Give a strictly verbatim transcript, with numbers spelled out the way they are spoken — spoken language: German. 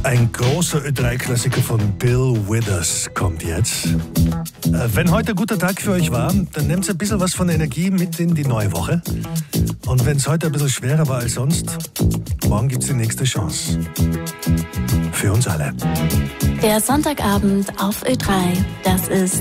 Ein großer Ö drei Klassiker von Bill Withers kommt jetzt. Äh, wenn heute ein guter Tag für euch war, dann nehmt ein bisschen was von der Energie mit in die neue Woche. Und wenn es heute ein bisschen schwerer war als sonst, morgen gibt es die nächste Chance. Für uns alle. Der Sonntagabend auf Ö drei, das ist